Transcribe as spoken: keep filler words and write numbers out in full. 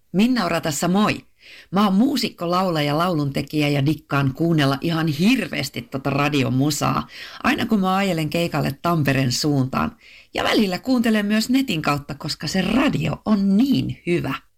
Minna tässä moi. Mä oon muusikko, laulaja, lauluntekijä ja dikkaan kuunnella ihan hirveästi tota radiomusaa, aina kun mä ajelen keikalle Tampereen suuntaan. Ja välillä kuuntelen myös netin kautta, koska se radio on niin hyvä.